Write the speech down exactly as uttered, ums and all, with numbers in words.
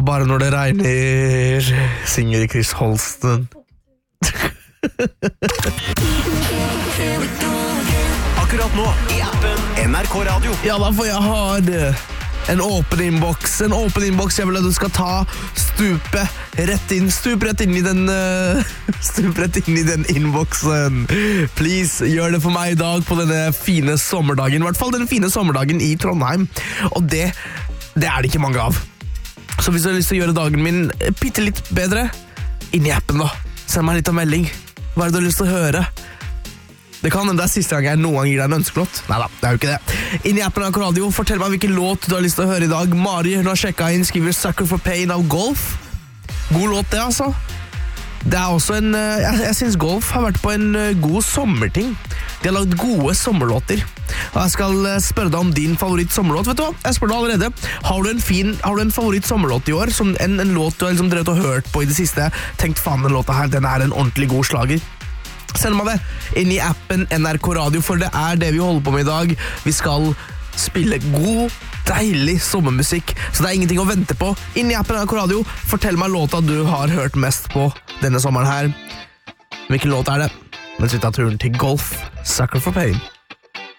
bare når det regner, synger Chris Holsten. Akkurat nå i appen N R K Radio. Ja, da får jeg ha det. En åpen inbox, en åpen inbox. Jeg vil at du skal ta stupe rett inn, stup rett inn i den, uh, stup rett inn i den inboxen. Please, gjør det for meg i dag på denne fine sommerdagen, i hvert fall denne fine sommerdagen i Trondheim. Og det, det er det ikke mange av. Så hvis du har lyst til å gjøre dagen min bitte litt bedre, inn i appen da. Send meg litt av melding. Hva er det du har lyst til å høre? Det kan hende det er siste gang jeg noen gang gir deg en ønskelåt. Neida, det er jo ikke det. Inn i appen N R K Radio, fortell meg hvilken låt du har lyst til å høre i dag. Mari, hun har sjekket inn, skriver Sucker for Pain av Golf. God låt det, altså. Det er også en, jeg, jeg synes Golf har vært på en god sommerting. De har lagd gode sommerlåter. Og jeg skal spørre deg om din favoritt sommerlåt, vet du hva? Jeg spør deg allerede. Har du en fin, har du en favoritt sommerlåt i år? Som en, en låt du har liksom drevet og hørt på i det siste? Tenkt, faen, den låta her, den er en ordentlig god slager. Send meg det inn i appen N R K Radio, for det er det vi holder på med i dag. Vi skal spille god, deilig sommermusikk, så det er ingenting å vente på. Inn i appen N R K Radio, fortell meg låta du har hørt mest på denne sommeren her. Hvilken låt er det? Mens vi tar turen til Golf, Sucker for Pain.